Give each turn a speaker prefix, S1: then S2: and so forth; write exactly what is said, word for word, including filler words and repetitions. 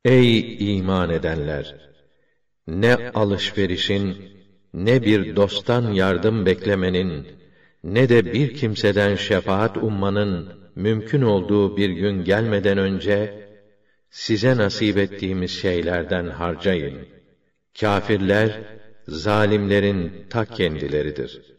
S1: Ey iman edenler! Ne alışverişin, ne bir dosttan yardım beklemenin, ne de bir kimseden şefaat ummanın mümkün olduğu bir gün gelmeden önce, size nasip ettiğimiz şeylerden harcayın. Kâfirler, zalimlerin ta kendileridir.